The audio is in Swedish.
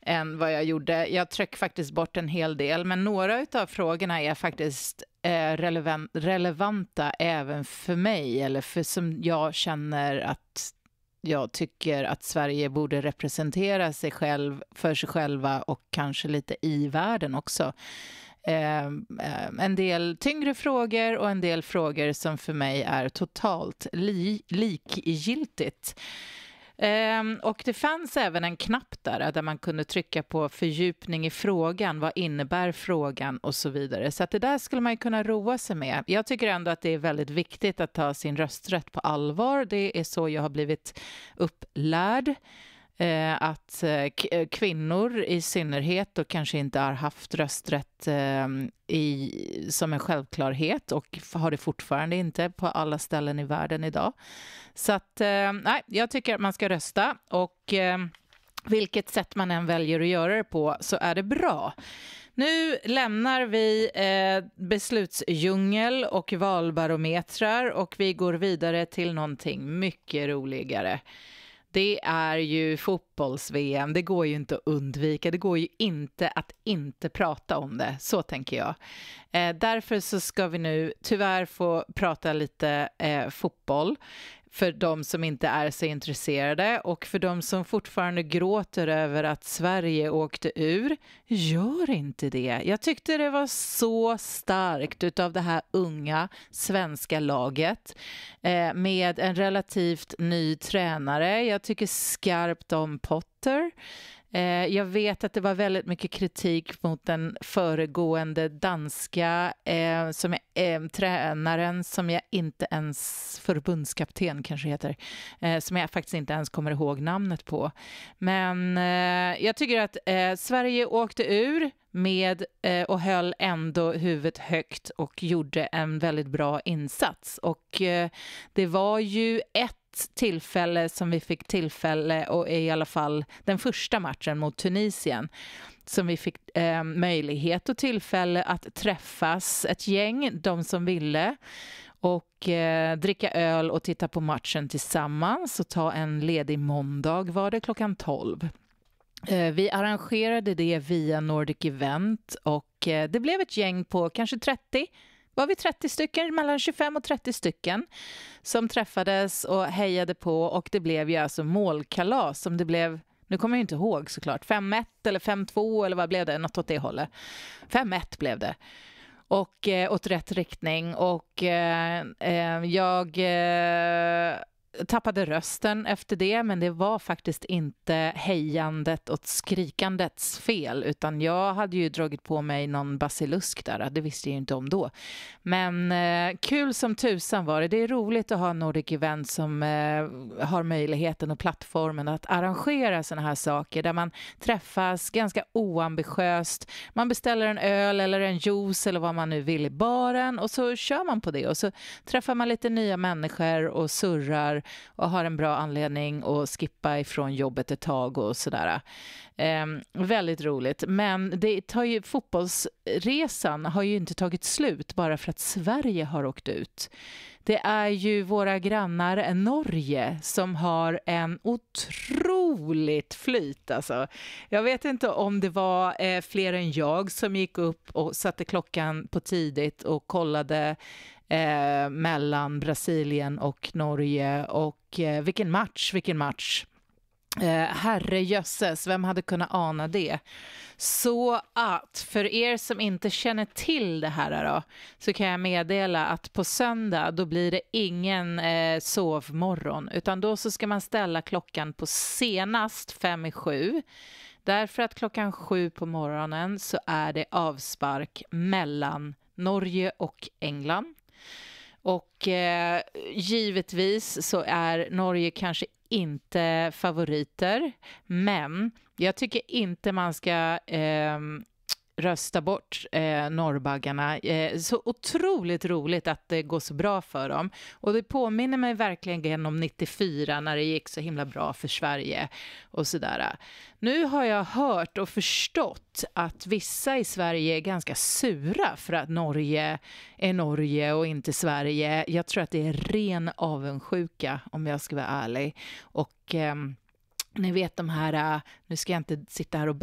än vad jag gjorde. Jag tryck faktiskt bort en hel del, men några av frågorna är faktiskt relevanta även för mig, eller för som jag känner att jag tycker att Sverige borde representera sig själv, för sig själva och kanske lite i världen också. En del tyngre frågor och en del frågor som för mig är totalt likgiltigt. Och det fanns även en knapp där man kunde trycka på fördjupning i frågan, vad innebär frågan och så vidare. Så att det där skulle man ju kunna roa sig med. Jag tycker ändå att det är väldigt viktigt att ta sin rösträtt på allvar. Det är så jag har blivit upplärd. Att kvinnor i synnerhet och kanske inte har haft rösträtt som en självklarhet och har det fortfarande inte på alla ställen i världen idag. Så att nej, jag tycker att man ska rösta, och vilket sätt man än väljer att göra det på så är det bra. Nu lämnar vi beslutsdjungel och valbarometrar och vi går vidare till någonting mycket roligare. Det är ju fotbolls-VM. Det går ju inte att undvika. Det går ju inte att inte prata om det. Så tänker jag. Därför så ska vi nu tyvärr få prata lite fotboll. För de som inte är så intresserade, och för de som fortfarande gråter över att Sverige åkte ur, gör inte det. Jag tyckte det var så starkt utav det här unga svenska laget med en relativt ny tränare. Jag tycker skarpt om Potter. Jag vet att det var väldigt mycket kritik mot den föregående danska tränaren som jag inte ens, förbundskapten kanske heter, som jag faktiskt inte ens kommer ihåg namnet på. Men jag tycker att Sverige åkte ur med och höll ändå huvudet högt och gjorde en väldigt bra insats. Och det var ju ett tillfälle som vi fick tillfälle, och i alla fall den första matchen mot Tunisien, som vi fick möjlighet och tillfälle att träffas ett gäng, de som ville, och dricka öl och titta på matchen tillsammans och ta en ledig måndag var det 12:00. Vi arrangerade det via Nordic Event, och det blev ett gäng på kanske 30. Var vi 30 stycken, mellan 25 och 30 stycken som träffades och hejade på, och det blev ju alltså målkalas som det blev, nu kommer jag inte ihåg såklart, 5-1 eller 5-2 eller vad blev det, något åt det hållet. 5-1 blev det. Och åt rätt riktning, och jag tappade rösten efter det, men det var faktiskt inte hejandet och skrikandets fel, utan jag hade ju dragit på mig någon basilusk där, det visste jag ju inte om då. Men kul som tusan var det. Det är roligt att ha Nordic Event som har möjligheten och plattformen att arrangera såna här saker där man träffas ganska oambitiöst. Man beställer en öl eller en juice eller vad man nu vill i baren, och så kör man på det, och så träffar man lite nya människor och surrar och har en bra anledning att skippa ifrån jobbet ett tag och sådär. Väldigt roligt. Men fotbollsresan har ju inte tagit slut bara för att Sverige har åkt ut. Det är ju våra grannar Norge som har en otroligt flyt. Alltså. Jag vet inte om det var fler än jag som gick upp och satte klockan på tidigt och kollade mellan Brasilien och Norge, och vilken match. Herrejösses, vem hade kunnat ana det? Så att för er som inte känner till det här då, så kan jag meddela att på söndag då blir det ingen sovmorgon, utan då så ska man ställa klockan på senast 6:55. Därför att 7:00 på morgonen så är det avspark mellan Norge och England. Och givetvis så är Norge kanske inte favoriter, men jag tycker inte man ska rösta bort norrbaggarna. Så otroligt roligt att det går så bra för dem. Och det påminner mig verkligen om 94 när det gick så himla bra för Sverige och sådär. Nu har jag hört och förstått att vissa i Sverige är ganska sura för att Norge är Norge och inte Sverige. Jag tror att det är ren avundsjuka, om jag ska vara ärlig. Och ni vet de här, nu ska jag inte sitta här och